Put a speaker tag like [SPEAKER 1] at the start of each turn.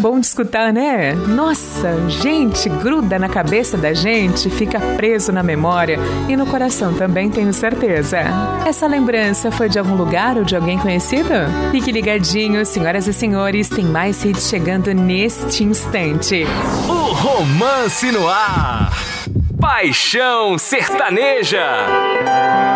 [SPEAKER 1] bom de escutar, né? Nossa, gente, gruda na cabeça da gente, fica preso na memória e no coração também, tenho certeza. Essa lembrança foi de algum lugar ou de alguém conhecido? Fique ligadinho, senhoras e senhores, tem mais hits chegando neste instante.
[SPEAKER 2] O Romance no Ar. Paixão Sertaneja.